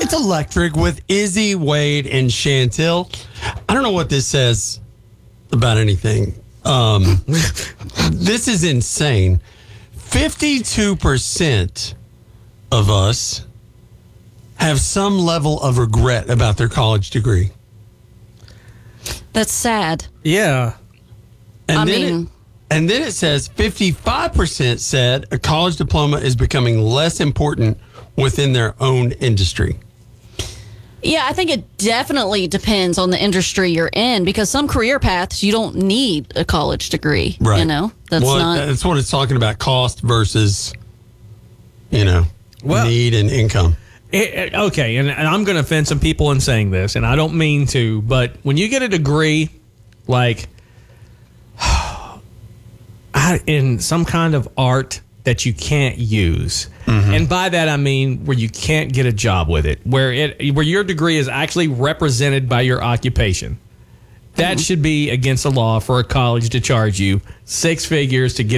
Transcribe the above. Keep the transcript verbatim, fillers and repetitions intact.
It's electric with Izzy, Wade, and Chantel. I don't know what this says about anything. Um, this is insane. fifty-two percent of us have some level of regret about their college degree. That's sad. Yeah. And I then mean... It, and then it says fifty-five percent said a college diploma is becoming less important within their own industry. Yeah, I think it definitely depends on the industry you're in, because some career paths you don't need a college degree. Right. You know, that's well, not. That's what it's talking about: cost versus, you know, well, need and income. It, it, okay, and, and I'm going to offend some people in saying this, and I don't mean to, but when you get a degree, like in some kind of art that you can't use. Mm-hmm. And by that I mean where you can't get a job with it, where it where your degree is actually represented by your occupation. That mm-hmm. should be against the law for a college to charge you six figures to get